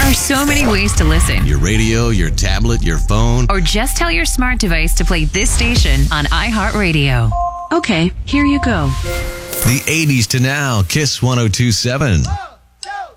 are so many ways to listen. Your radio, your tablet, your phone. Or just tell your smart device to play this station on iHeartRadio. Okay, here you go. The 80s to now, Kiss 102.7.